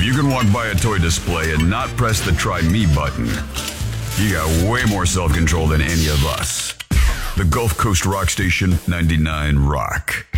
If you can walk by a toy display and not press the try me button, you got way more self-control than any of us. The Gulf Coast Rock Station 99 Rock.